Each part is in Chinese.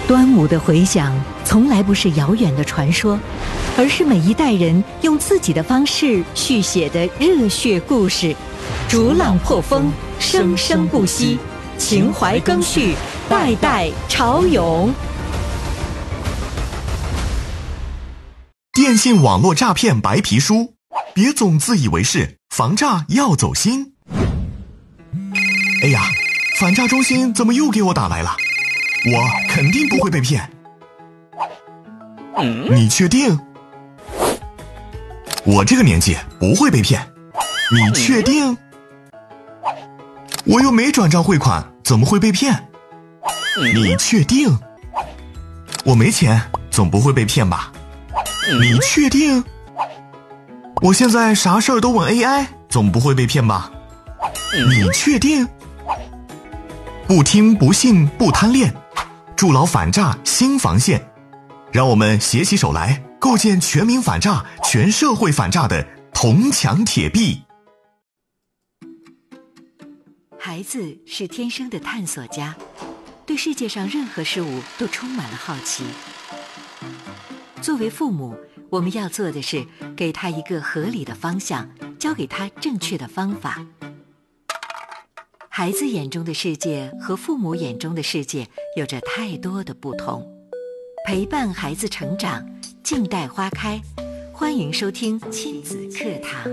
端午的回响从来不是遥远的传说，而是每一代人用自己的方式续写的热血故事。逐浪破风，生生不息，情怀更续，代代潮涌。 电信网络诈骗白皮书，别总自以为是，防诈要走心。哎呀，反诈中心怎么又给我打来了？我肯定不会被骗。你确定？我这个年纪不会被骗。你确定？我又没转账汇款，怎么会被骗？你确定？我没钱，总不会被骗吧？你确定？我现在啥事儿都问 AI， 总不会被骗吧？你确定？不听不信不贪恋，筑牢反诈新防线，让我们携起手来，构建全民反诈、全社会反诈的铜墙铁壁。 孩子是天生的探索家，对世界上任何事物都充满了好奇。作为父母，我们要做的是给他一个合理的方向，教给他正确的方法。孩子眼中的世界和父母眼中的世界有着太多的不同。陪伴孩子成长，静待花开。欢迎收听亲子课堂。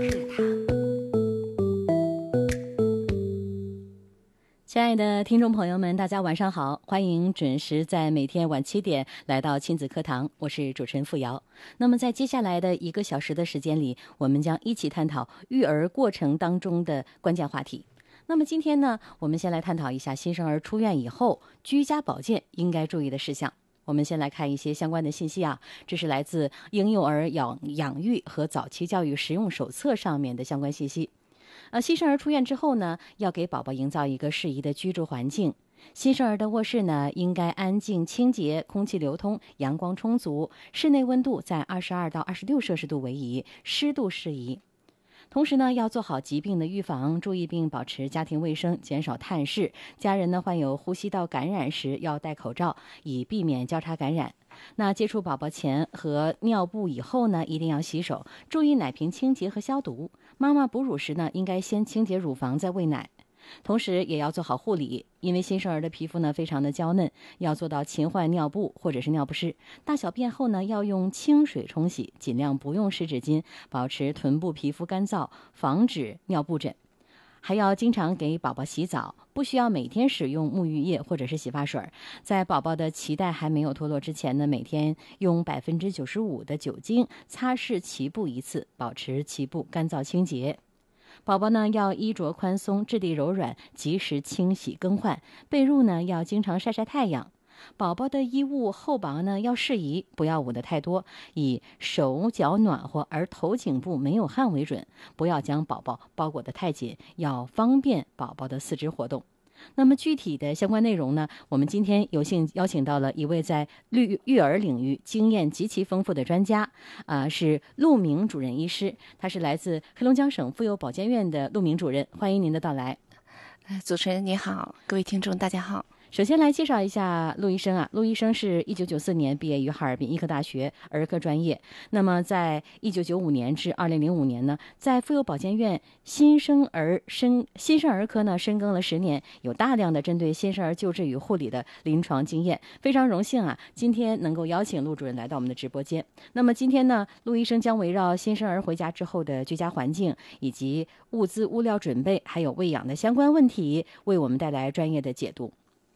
亲爱的听众朋友们，大家晚上好，欢迎准时在每天晚7点来到亲子课堂，我是主持人付瑶。那么在接下来的1个小时的时间里，我们将一起探讨育儿过程当中的关键话题。那么今天呢，我们先来探讨一下新生儿出院以后居家保健应该注意的事项。我们先来看一些相关的信息啊，这是来自婴幼儿养育和早期教育实用手册上面的相关信息。新生儿出院之后呢，要给宝宝营造一个适宜的居住环境。新生儿的卧室呢，应该安静清洁，空气流通，阳光充足，室内温度在22到26摄氏度为宜，湿度适宜。同时呢，要做好疾病的预防，注意并保持家庭卫生，减少探视。家人呢患有呼吸道感染时要戴口罩，以避免交叉感染。那接触宝宝前和尿布以后呢，一定要洗手，注意奶瓶清洁和消毒。妈妈哺乳时呢，应该先清洁乳房再喂奶。同时也要做好护理，因为新生儿的皮肤呢非常的娇嫩，要做到勤换尿布或者是尿不湿。大小便后呢，要用清水冲洗，尽量不用湿纸巾，保持臀部皮肤干燥，防止尿布疹。还要经常给宝宝洗澡，不需要每天使用沐浴液或者是洗发水。在宝宝的脐带还没有脱落之前呢，每天用95%的酒精擦拭脐部1次，保持脐部干燥清洁。宝宝呢要衣着宽松，质地柔软，及时清洗更换。被褥呢要经常晒晒太阳。宝宝的衣物厚薄呢要适宜，不要捂得太多，以手脚暖和而头颈部没有汗为准。不要将宝宝包裹得太紧，要方便宝宝的四肢活动。那么具体的相关内容呢，我们今天有幸邀请到了一位在育儿领域经验极其丰富的专家，是陆明主任医师，他是来自黑龙江省妇幼保健院的陆明主任，欢迎您的到来。 主持人你好，各位听众大家好。 首先来介绍一下陆医生啊，陆医生是1994年毕业于哈尔滨医科大学儿科专业。那么在1995年至2005年呢，在妇幼保健院新生儿科呢深耕了10年，有大量的针对新生儿救治与护理的临床经验。非常荣幸啊，今天能够邀请陆主任来到我们的直播间。那么今天呢，陆医生将围绕新生儿回家之后的居家环境以及物资物料准备还有喂养的相关问题，为我们带来专业的解读。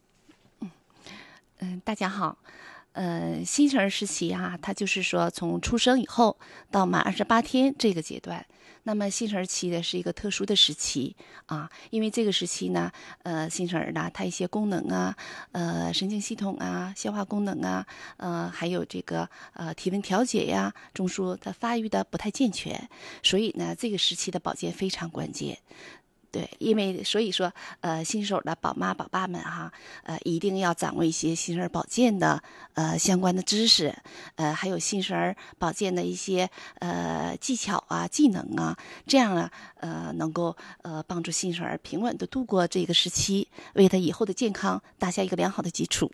大家好。新生儿时期啊，它就是说从出生以后到满28天这个阶段。那么新生儿期的是一个特殊的时期啊，因为这个时期呢，新生儿呢，它一些功能啊，神经系统啊，消化功能啊，还有这个体温调节呀，中枢它发育的不太健全，所以呢，这个时期的保健非常关键。对，因为所以说，新手的宝妈宝爸们哈，一定要掌握一些新生儿保健的相关的知识，还有新生儿保健的一些技巧啊、技能啊，这样呢，能够帮助新生儿平稳的度过这个时期，为他以后的健康打下一个良好的基础。